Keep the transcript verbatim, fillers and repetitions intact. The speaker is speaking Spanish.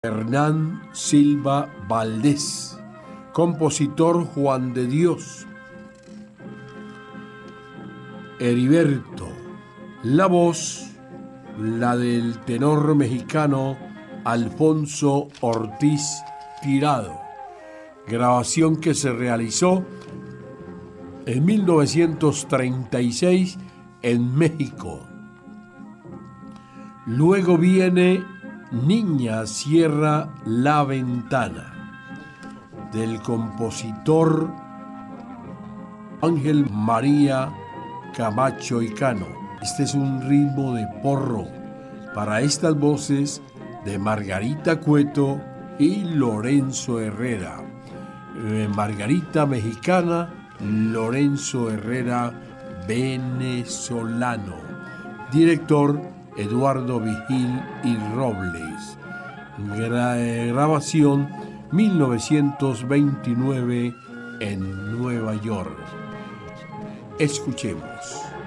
Hernán Silva Valdés, compositor Juan de Dios, Heriberto, la voz, la del tenor mexicano Alfonso Ortiz Tirado, grabación que se realizó en mil novecientos treinta y seis en México. Luego viene Niña cierra la ventana, del compositor Ángel María Camacho y Cano. Este es un ritmo de porro para estas voces de Margarita Cueto y Lorenzo Herrera. Eh, Margarita mexicana, Lorenzo Herrera venezolano. Director Eduardo Vigil y Robles. Gra- grabación mil novecientos veintinueve en Nueva York. Escuchemos.